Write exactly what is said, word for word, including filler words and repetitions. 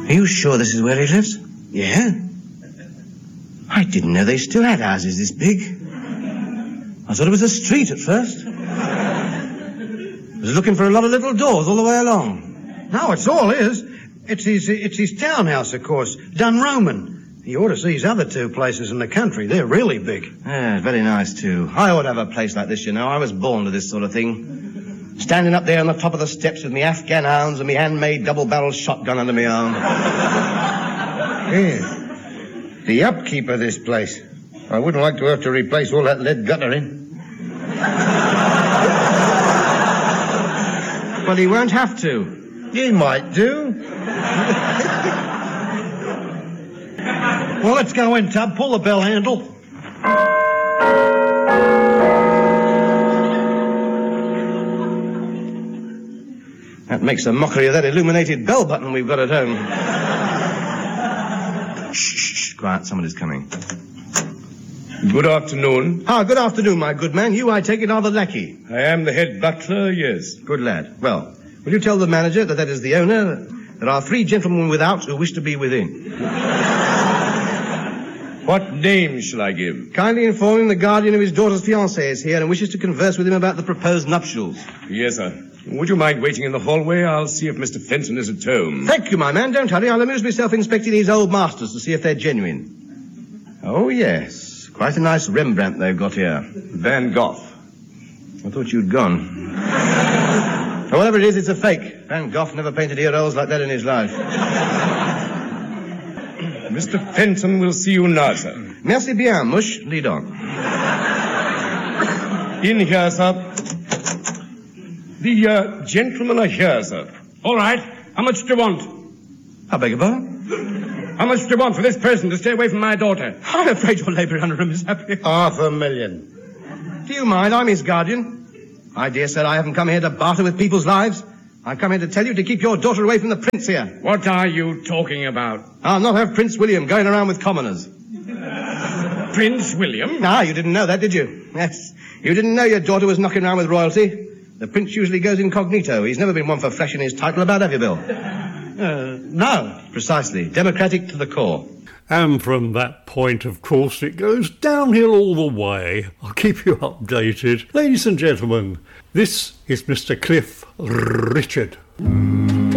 Are you sure this is where he lives? Yeah. I didn't know they still had houses this big. I thought it was a street at first. I was looking for a lot of little doors all the way along. No, it's all his. It's his, it's his townhouse, of course. Dunroman. You ought to see his other two places in the country. They're really big. Yeah, very nice, too. I ought to have a place like this, you know. I was born to this sort of thing. Standing up there on the top of the steps with me Afghan hounds and me handmade double-barreled shotgun under my arm. Yeah. The upkeep of this place. I wouldn't like to have to replace all that lead guttering. Well, he won't have to. He might do. Well, let's go in, Tub. Pull the bell handle. That makes a mockery of that illuminated bell button we've got at home. Shh, shh, quiet, somebody's coming. Good afternoon. Ah, good afternoon, my good man. You, I take it, are the lackey. I am the head butler, yes. Good lad. Well, will you tell the manager that that is the owner? There are three gentlemen without who wish to be within. What name shall I give? Kindly inform him the guardian of his daughter's fiancé is here and wishes to converse with him about the proposed nuptials. Yes, sir. Would you mind waiting in the hallway? I'll see if Mister Fenton is at home. Thank you, my man. Don't hurry. I'll amuse myself inspecting these old masters to see if they're genuine. Oh, yes. Quite a nice Rembrandt they've got here. Van Gogh. I thought you'd gone. Or whatever it is, it's a fake. Van Gogh never painted heroes like that in his life. Mister Fenton will see you now, sir. Merci bien, Mush. Lead on. In here, sir. The uh, gentlemen are here, sir. All right. How much do you want? I beg your pardon? How much do you want for this person to stay away from my daughter? I'm afraid you're labouring under a mishap. Half a million. Do you mind? I'm his guardian. My dear sir, I haven't come here to barter with people's lives. I've come here to tell you to keep your daughter away from the prince here. What are you talking about? I'll not have Prince William going around with commoners. Prince William? Ah, you didn't know that, did you? Yes. You didn't know your daughter was knocking around with royalty. The prince usually goes incognito. He's never been one for flashing his title about, have you, Bill? Uh, no. Precisely. Democratic to the core. And from that point, of course, it goes downhill all the way. I'll keep you updated. Ladies and gentlemen, this is Mister Cliff Richard.